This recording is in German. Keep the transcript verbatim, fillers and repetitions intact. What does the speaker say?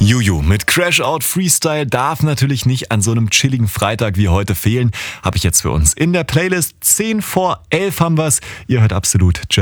Juju mit Crash Out Freestyle darf natürlich nicht an so einem chilligen Freitag wie heute fehlen. Habe ich jetzt für uns in der Playlist. zehn vor elf haben wir's. Ihr hört Absolut.